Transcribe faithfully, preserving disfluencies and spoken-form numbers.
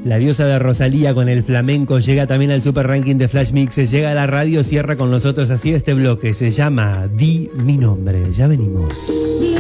La diosa de Rosalía con el flamenco llega también al super ranking de Flash Mixes, llega a la radio, cierra con nosotros así este bloque, se llama Di mi nombre. Ya venimos.